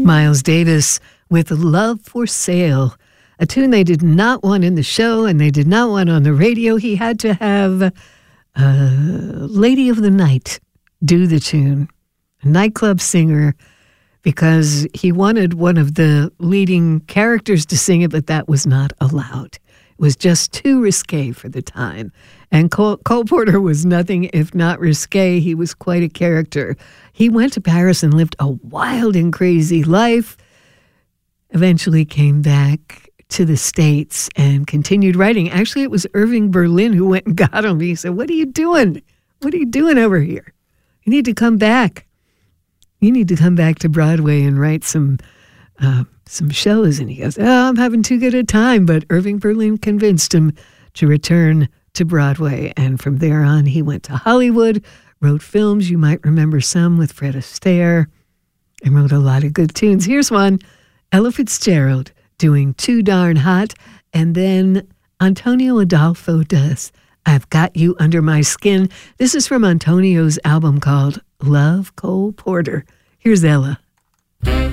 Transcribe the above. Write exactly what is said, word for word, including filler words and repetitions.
Miles Davis with Love for Sale, a tune they did not want in the show and they did not want on the radio. He had to have uh, Lady of the Night do the tune, a nightclub singer, because he wanted one of the leading characters to sing it, but that was not allowed. It was just too risque for the time. And Cole, Cole Porter was nothing if not risque. He was quite a character. He went to Paris and lived a wild and crazy life, eventually came back to the States and continued writing. Actually, it was Irving Berlin who went and got him. He said, "What are you doing? What are you doing over here? You need to come back. You need to come back to Broadway and write some uh, some shows." And he goes, "Oh, I'm having too good a time." But Irving Berlin convinced him to return to Broadway. And from there on, he went to Hollywood, wrote films. You might remember some with Fred Astaire, and wrote a lot of good tunes. Here's one, Ella Fitzgerald doing Too Darn Hot. And then Antonio Adolfo does I've Got You Under My Skin. This is from Antonio's album called Love Cole Porter. Here's Ella.